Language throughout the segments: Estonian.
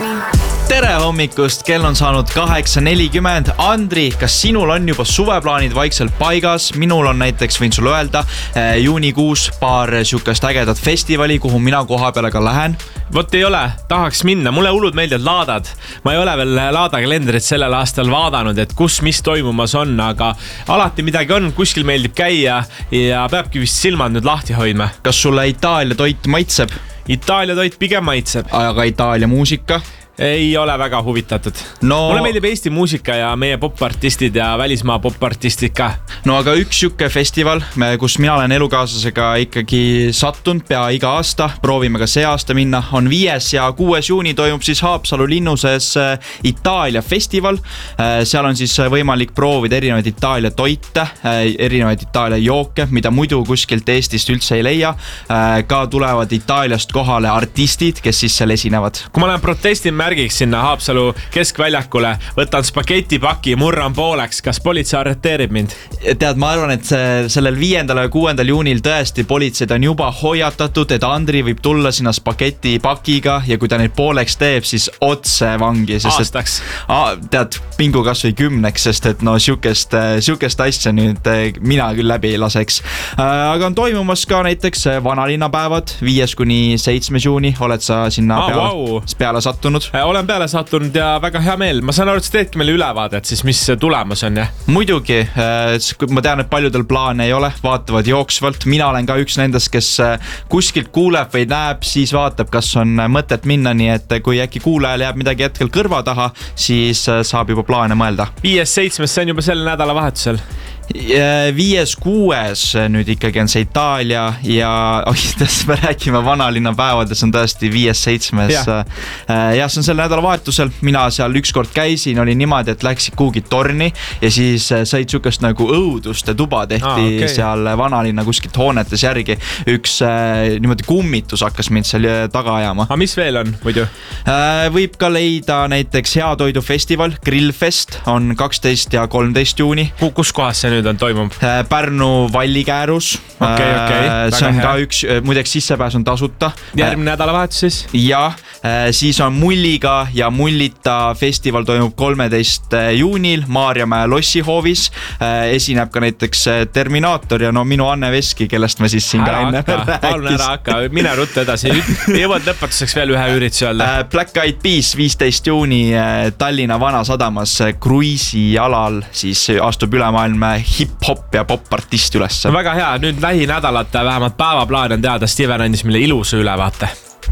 Tere hommikust, kell on saanud 8:40. Andri, kas sinul on juba suveplaanid vaikselt paigas? Minul on näiteks, võin sulle öelda, juunikuus paar siukest ägedat festivali, kuhu mina koha peale ka lähen. Vot ei ole, tahaks minna, mulle hullud meeldivad laadad. Ma ei ole veel laadakalendrit sellel aastal vaadanud, et kus mis toimumas on, aga alati midagi on, kuskil meeldib käia ja peabki vist silmad nüüd lahti hoidma. Kas sulle Itaalia toit maitseb? Itaalia toit pigem maitseb. Aga Itaalia muusika? Ei ole väga huvitatud. Mulle meeldib Eesti muusika ja meie popartistid ja välismaa popartistid ka. No aga üks siuke festival, kus mina olen elukaaslasega ikkagi sattunud pea iga aasta, proovime ka see aasta minna, on 5. ja 6. juuni toimub siis Haapsalu linnuses Itaalia festival. Seal on siis võimalik proovida erinevaid Itaalia toite, erinevaid Itaalia jooke, mida muidu kuskilt Eestist üldse ei leia. Ka tulevad Itaaliast kohale artistid, kes siis seal esinevad. Kui ma lähen protestin märgiks sinna Haapsalu keskväljakule, võtan spagetipaki, murran pooleks, kas politsei arreteerib mind? Tead, ma arvan, et sellel 5. ja 6. juunil tõesti politseid on juba hoiatatud, et Andri võib tulla sinna spagetipakiga ja kui ta neid pooleks teeb, siis otse vangi. Aastaks? Tead, pingu kas või 10, sest et no siukest asja nüüd mina küll läbi ei laseks. Aga on toimumas ka näiteks vanalinnapäevad 5.–7. juuni. Oled sa sinna peale sattunud? Olen peale sattunud ja väga hea meel. Ma saan aru, et sa teedki meile ülevaadet, siis mis tulemus on, jah? Muidugi, ma tean, et paljudel plaane ei ole, vaatavad jooksvalt. Mina olen ka üks nendest, kes kuskilt kuuleb või näeb, siis vaatab, kas on mõtet minna, nii et kui äkki kuulajal jääb midagi hetkel kõrva taha, siis saab juba plaane mõelda. 5.–7. see on juba selle nädala vahetusel. 5.–6. nüüd ikkagi on see Itaalia ja me räägime vanalinna päevades on tõesti 5.–7. Ja see on selle nädala vahetusel. Mina seal ükskord käisin, oli niimoodi, et läksid kuhugi torni ja siis said siukest nagu õuduste tuba tehti seal vanalinna kuskilt hoonetes järgi. Üks niimoodi kummitus hakkas mind seal taga ajama. Aga mis veel on muidu? Võib ka leida näiteks Heatoidufestival, Grillfest on 12. ja 13. juuni. Kus kohas see nüüd on toimub? Pärnu Vallikäärus. See on ka üks, muideks sissepääs on tasuta. Järgmine nädalavahetus siis? Ja siis on Mulliga ja Mullita festival toimub 13. juunil Maarjamäe lossihoovis. Esineb ka näiteks Terminaator ja no minu Anne Veski, kellest ma siis siin ka enne rääkis. Palun ära hakka, mine ruttu edasi. Jõuad lõpetuseks veel ühe ürituse öelda. Black Eyed Peas 15. juuni Tallinna Vanasadamas kruiisialal siis astub ülemaailma hip-hop ja pop-artist üles. Väga hea, nüüd lähinädalat vähemalt päevaplaan on teada, Steven andis meile ilusa ülevaate.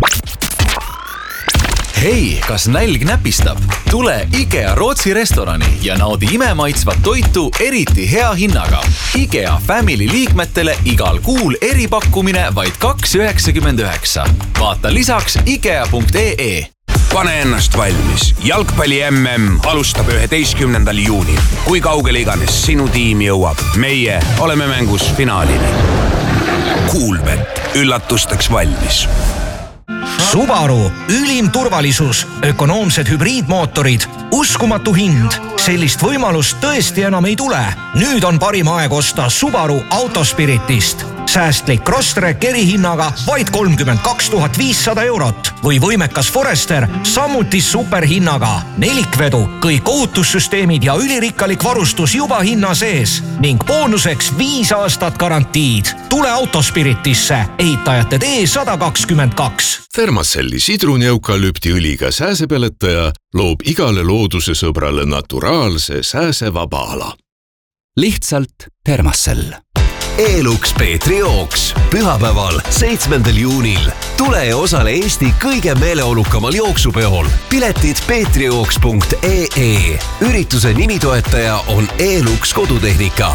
Hei, kas nälg näpistab? Tule IKEA Rootsi restorani ja naudi imemaitsvat toitu eriti hea hinnaga. IKEA Family liikmetele igal kuul eripakkumine vaid 2,99. Vaata lisaks ikea.ee. Pane ennast valmis. Jalgpalli MM alustab 11. juunil. Kui kaugele iganes sinu tiim jõuab, meie oleme mängus finaalini. Coolbet. Üllatusteks valmis. Subaru, ülim turvalisus, ökonoomsed hübriidmootorid, uskumatu hind. Sellist võimalust tõesti enam ei tule. Nüüd on parim aeg osta Subaru Autospiritist. Säästlik Crosstrek erihinnaga vaid 32 500 eurot või võimekas Forester samuti superhinnaga. Nelikvedu, kõik ohutussüsteemid ja ülirikkalik varustus juba hinna sees ning boonuseks 5 aastat garantiid. Tule Autospiritisse, ehitajate tee 122. Thermacelli sidrunieukalüptiõliga sääsepeletaja loob igale looduse sõbrale naturaalse sääsevaba ala. Lihtsalt Thermacell. Elux Peetri jooks pühapäeval 7. juunil. Tule ja osale Eesti kõige meeleolukamal jooksupeol. Piletid peetrijooks.ee. Ürituse nimitoetaja on Elux kodutehnika.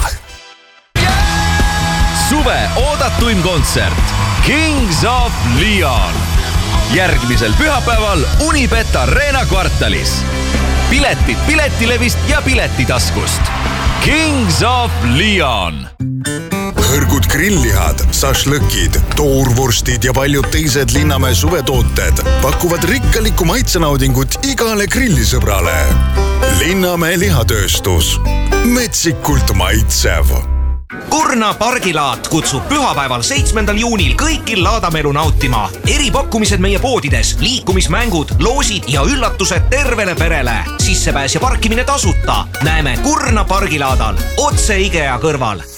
Suve oodatuim kontsert Kings of Leon. Järgmisel pühapäeval Unibet Arena kvartalis. Piletid Piletilevist ja Piletitaskust. Kings of Leon. Hõrgud grillihad, sašlõkid, toorvorstid ja paljud teised Linnamäe suvetooted pakuvad rikkalikku maitsenaudingut igale grillisõbrale. Linnamäe lihatööstus. Metsikult maitsev. Kurna pargilaat kutsub pühapäeval 7. juunil kõikil Laadamelu nautima. Eripakkumised meie poodides, liikumismängud, loosid ja üllatused tervele perele. Sissepääs ja parkimine tasuta. Näeme Kurna pargilaadal otse IKEA kõrval.